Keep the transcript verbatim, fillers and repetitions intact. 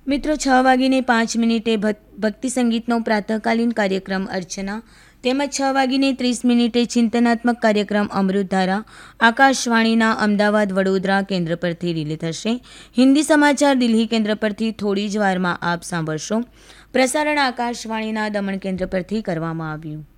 મિત્રો, છ વાગીને પાંચ મિનિટે ભક્તિ સંગીતનો પ્રાતઃકાલીન કાર્યક્રમ અર્ચના તેમજ છ વાગીને ત્રીસ મિનિટે ચિંતનાત્મક કાર્યક્રમ અમૃતધારા આકાશવાણીના અમદાવાદ વડોદરા કેન્દ્ર પરથી રિલે થશે. હિન્દી સમાચાર દિલ્હી કેન્દ્ર પરથી થોડી જ વારમાં આપ સાંભળશો. પ્રસારણ આકાશવાણીના દમણ કેન્દ્ર પરથી કરવામાં આવ્યું.